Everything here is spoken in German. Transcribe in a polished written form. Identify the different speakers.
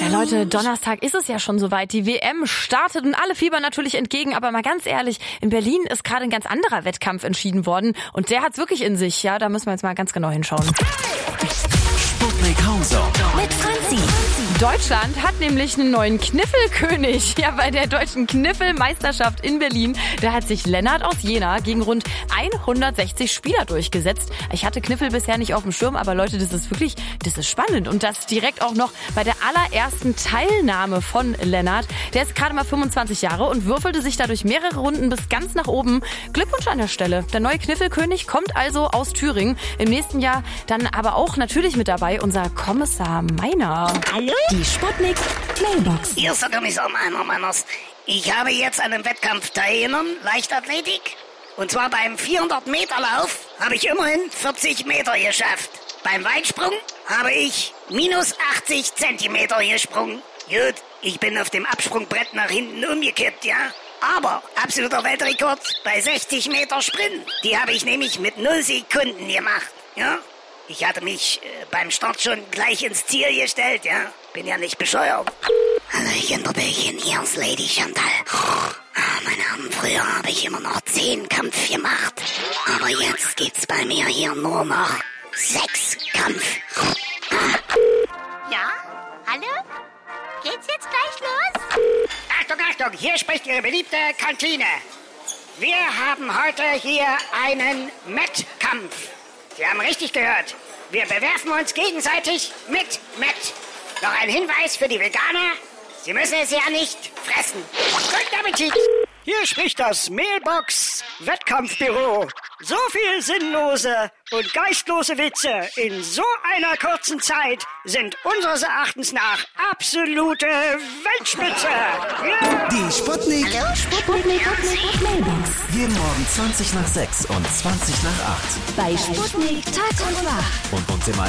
Speaker 1: Ja, Leute, Donnerstag ist es ja schon soweit. Die WM startet und alle fiebern natürlich entgegen. Aber mal ganz ehrlich, in Berlin ist gerade ein ganz anderer Wettkampf entschieden worden. Und der hat's wirklich in sich. Ja, da müssen wir jetzt mal ganz genau hinschauen.
Speaker 2: Sputnik Countdown
Speaker 3: Mit Franzi.
Speaker 1: Deutschland hat nämlich einen neuen Kniffelkönig. Ja, bei der deutschen Kniffelmeisterschaft in Berlin, da hat sich Lennart aus Jena gegen rund 160 Spieler durchgesetzt. Ich hatte Kniffel bisher nicht auf dem Schirm, aber Leute, das ist spannend. Und das direkt auch noch bei der allerersten Teilnahme von Lennart. Der ist gerade mal 25 Jahre und würfelte sich dadurch mehrere Runden bis ganz nach oben. Glückwunsch an der Stelle. Der neue Kniffelkönig kommt also aus Thüringen. Im nächsten Jahr dann aber auch natürlich mit dabei unser Kommissar Meiner.
Speaker 3: Hallo? Die Sputnik Mailbox.
Speaker 4: Hier ist der Kommissar Meiners. Ich habe jetzt an einem Wettkampf teilgenommen, Leichtathletik. Und zwar beim 400-Meter-Lauf habe ich immerhin 40 Meter geschafft. Beim Weitsprung habe ich minus 80 Zentimeter gesprungen. Gut, ich bin auf dem Absprungbrett nach hinten umgekippt, ja. Aber absoluter Weltrekord bei 60 Meter Sprint. Die habe ich nämlich mit 0 Sekunden gemacht, ja. Ich hatte mich beim Start schon gleich ins Ziel gestellt, ja. Bin ja nicht bescheuert. Hallöchen, der Bällchen, hier ist Lady Chantal. Meine Herren, früher habe ich immer noch 10 Kampf gemacht. Aber jetzt gibt's bei mir hier nur noch 6 Kampf.
Speaker 5: Ja? Hallo? Geht's jetzt gleich los?
Speaker 4: Achtung, Achtung, hier spricht Ihre beliebte Kantine. Wir haben heute hier einen Mettkampf. Sie haben richtig gehört. Wir bewerfen uns gegenseitig mit Mett. Noch ein Hinweis für die Veganer. Sie müssen es ja nicht fressen. Guten Appetit.
Speaker 6: Hier spricht das Mailbox-Wettkampfbüro. So viel sinnlose und geistlose Witze in so einer kurzen Zeit sind unseres Erachtens nach absolute Weltspitze. Ja.
Speaker 2: Die Sputnik.
Speaker 3: Hallo, Sputnik Mailbox.
Speaker 2: Jeden Morgen 20 nach 6 und 20 nach 8.
Speaker 3: Bei Sputnik Tag und Nacht.
Speaker 2: Und uns im